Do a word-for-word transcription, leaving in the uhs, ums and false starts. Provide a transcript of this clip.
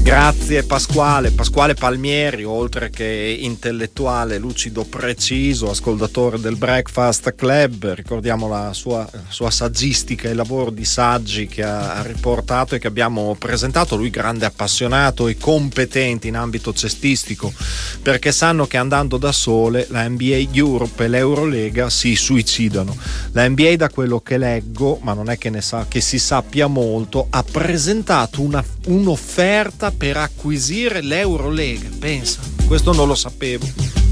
Grazie Pasquale, Pasquale Palmieri, oltre che intellettuale, lucido, preciso, ascoltatore del Breakfast Club. Ricordiamo la sua, sua saggistica, il lavoro di saggi che ha riportato e che abbiamo presentato. Lui grande appassionato e competente in ambito cestistico, perché sanno che andando da sole la N B A Europe e l'Eurolega si suicidano. La N B A, da quello che leggo, ma non è che ne sa che si sappia molto, ha presentato una, un'offerta per acquisire l'Eurolega. Pensa, questo non lo sapevo.